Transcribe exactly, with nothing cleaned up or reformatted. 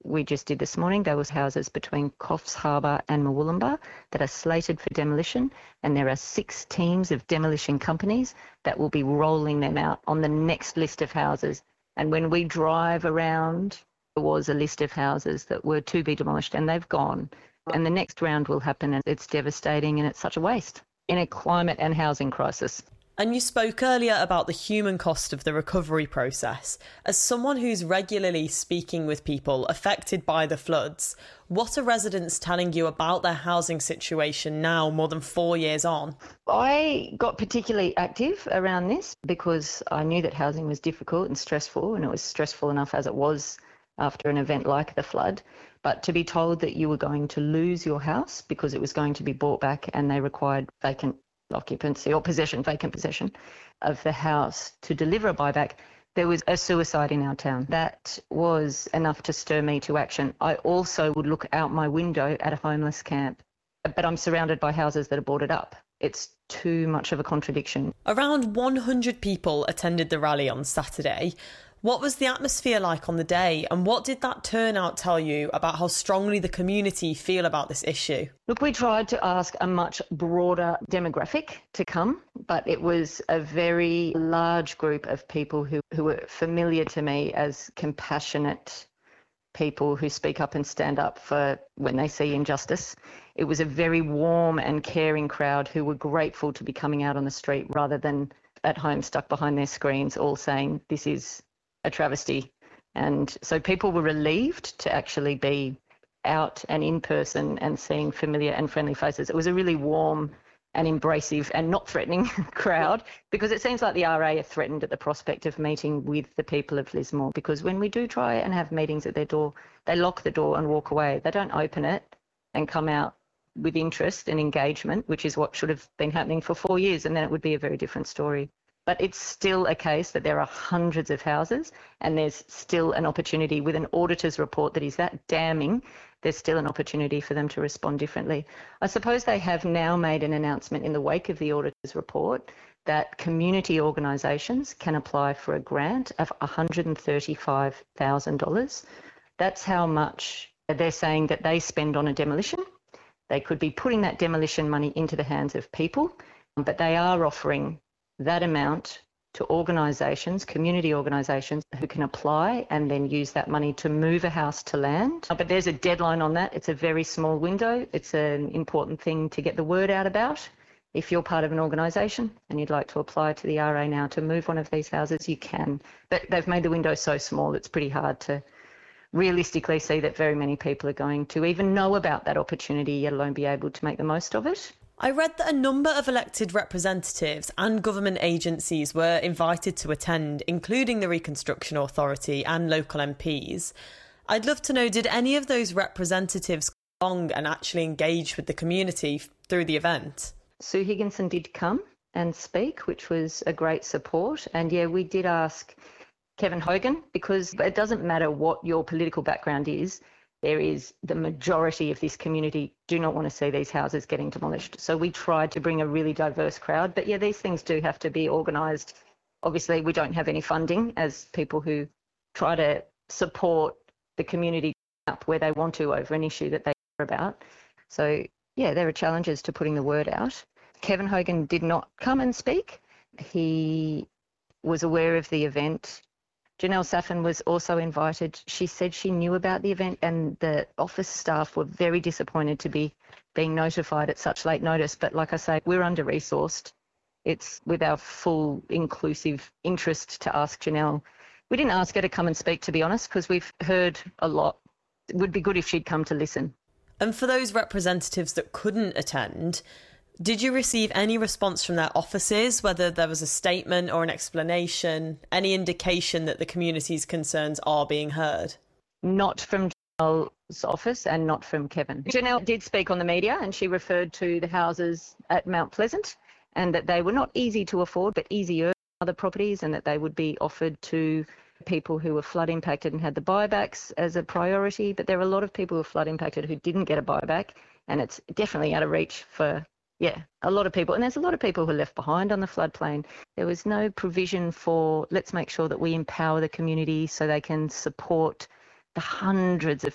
we just did this morning. There was houses between Coffs Harbour and Murwillumbah that are slated for demolition, and there are six teams of demolition companies that will be rolling them out on the next list of houses. And when we drive around, there was a list of houses that were to be demolished, and they've gone. And the next round will happen, and it's devastating, and it's such a waste in a climate and housing crisis. And you spoke earlier about the human cost of the recovery process. As someone who's regularly speaking with people affected by the floods, what are residents telling you about their housing situation now, more than four years on? I got particularly active around this because I knew that housing was difficult and stressful, and it was stressful enough as it was after an event like the flood. But to be told that you were going to lose your house because it was going to be bought back and they required vacant occupancy or possession, vacant possession of the house to deliver a buyback, there was a suicide in our town. That was enough to stir me to action. I also would look out my window at a homeless camp, but I'm surrounded by houses that are boarded up. It's too much of a contradiction. Around one hundred people attended the rally on Saturday. What was the atmosphere like on the day, and what did that turnout tell you about how strongly the community feel about this issue? Look, we tried to ask a much broader demographic to come, but it was a very large group of people who, who were familiar to me as compassionate people who speak up and stand up for when they see injustice. It was a very warm and caring crowd who were grateful to be coming out on the street rather than at home stuck behind their screens all saying this is a travesty. And so people were relieved to actually be out and in person and seeing familiar and friendly faces. It was a really warm and embracive and not threatening crowd, because it seems like the R A are threatened at the prospect of meeting with the people of Lismore, because when we do try and have meetings at their door, they lock the door and walk away. They don't open it and come out with interest and engagement, which is what should have been happening for four years, and then it would be a very different story. But it's still a case that there are hundreds of houses and there's still an opportunity with an auditor's report that is that damning. There's still an opportunity for them to respond differently. I suppose they have now made an announcement in the wake of the auditor's report that community organisations can apply for a grant of one hundred thirty-five thousand dollars. That's how much they're saying that they spend on a demolition. They could be putting that demolition money into the hands of people, but they are offering that amount to organisations, community organisations, who can apply and then use that money to move a house to land. But there's a deadline on that. It's a very small window. It's an important thing to get the word out about. If you're part of an organisation and you'd like to apply to the R A now to move one of these houses, you can. But they've made the window so small, it's pretty hard to realistically see that very many people are going to even know about that opportunity, let alone be able to make the most of it. I read that a number of elected representatives and government agencies were invited to attend, including the Reconstruction Authority and local M Ps. I'd love to know, did any of those representatives come along and actually engage with the community through the event? Sue Higginson did come and speak, which was a great support. And yeah, we did ask Kevin Hogan, because it doesn't matter what your political background is, there is the majority of this community do not want to see these houses getting demolished. So we tried to bring a really diverse crowd. But yeah, these things do have to be organised. Obviously, we don't have any funding as people who try to support the community up where they want to over an issue that they care about. So yeah, there are challenges to putting the word out. Kevin Hogan did not come and speak. He was aware of the event. Janelle Saffin was also invited. She said she knew about the event, and the office staff were very disappointed to be being notified at such late notice. But like I say, we're under-resourced. It's with our full inclusive interest to ask Janelle. We didn't ask her to come and speak, to be honest, because we've heard a lot. It would be good if she'd come to listen. And for those representatives that couldn't attend, did you receive any response from their offices, whether there was a statement or an explanation, any indication that the community's concerns are being heard? Not from Janelle's office and not from Kevin. Janelle did speak on the media, and she referred to the houses at Mount Pleasant and that they were not easy to afford, but easier than other properties, and that they would be offered to people who were flood impacted and had the buybacks as a priority. But there are a lot of people who are flood impacted who didn't get a buyback, and it's definitely out of reach for Yeah, a lot of people. And there's a lot of people who are left behind on the floodplain. There was no provision for, let's make sure that we empower the community so they can support the hundreds of